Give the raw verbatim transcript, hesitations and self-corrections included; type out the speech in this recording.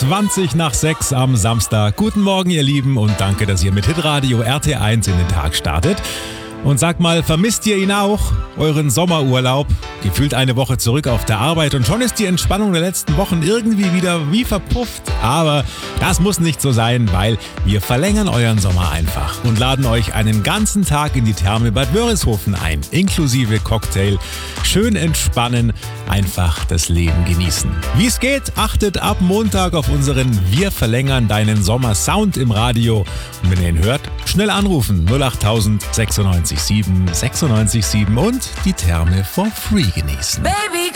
zwanzig nach sechs am Samstag. Guten Morgen, ihr Lieben, und danke, dass ihr mit Hitradio R T eins in den Tag startet. Und sagt mal, vermisst ihr ihn auch? Euren Sommerurlaub? Gefühlt eine Woche zurück auf der Arbeit und schon ist die Entspannung der letzten Wochen irgendwie wieder wie verpufft. Aber das muss nicht so sein, weil wir verlängern euren Sommer einfach und laden euch einen ganzen Tag in die Therme Bad Wörishofen ein, inklusive Cocktail. Schön entspannen, einfach das Leben genießen. Wie es geht, achtet ab Montag auf unseren Wir verlängern deinen Sommer Sound im Radio. Und wenn ihr ihn hört, schnell anrufen null acht tausend sechsundneunzig sieben sechsundneunzig sieben und die Therme for free genießen. Baby.